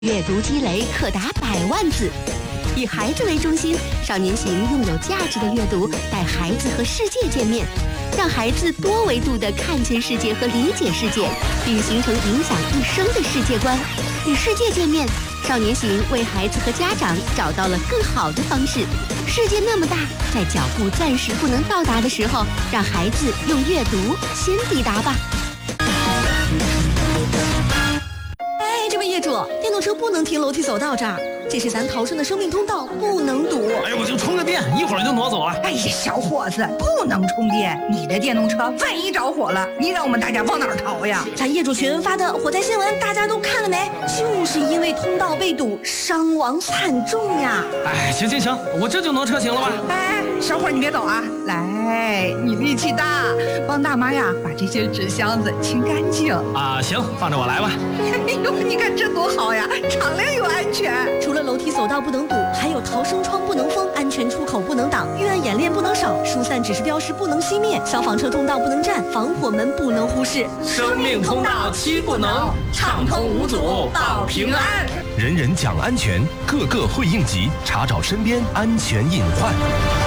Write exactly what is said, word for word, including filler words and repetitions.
阅读积累可达百万字。以孩子为中心，少年行用有价值的阅读带孩子和世界见面，让孩子多维度地看见世界和理解世界，并形成影响一生的世界观。与世界见面，少年行为孩子和家长找到了更好的方式。世界那么大，在脚步暂时不能到达的时候，让孩子用阅读先抵达吧。哎，这位业主，电动车不能停楼梯走道这儿，这是咱逃生的生命通道，不能堵。 哎呦，我就充个电，一会儿就挪走了。 哎呀，小伙子，不能充电，你的电动车万一着火了，你让我们大家往哪儿逃呀？ 咱业主群发的火灾新闻，大家都看了没？就是因为通道被堵，伤亡惨重呀。 哎，行行行，我这就挪车行了吧？ 哎，小伙你别走啊，来，你力气大，帮大妈呀把这些纸箱子清干净。 啊，行，放着我来吧。 哎呦，你看这多好呀，敞亮又安全。 除了楼梯走道不能堵，还有逃生窗不能封，安全出口不能挡，预案演练不能少，疏散指示标识不能熄灭，消防车通道不能占，防火门不能忽视。 生命通道七不能，畅通无阻保平安。 人人讲安全，个个会应急，查找身边安全隐患。